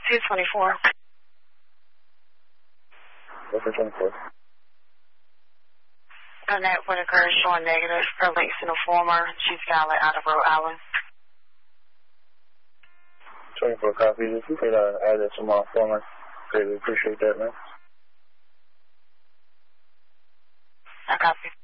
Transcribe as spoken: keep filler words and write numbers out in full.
two twenty-four. What's for twenty-four? Annette Whitaker is showing negative for links in a former. She's valid out of Rhode Island. twenty-four copies. If you could uh, add that to my former, greatly appreciate that, man. I copy.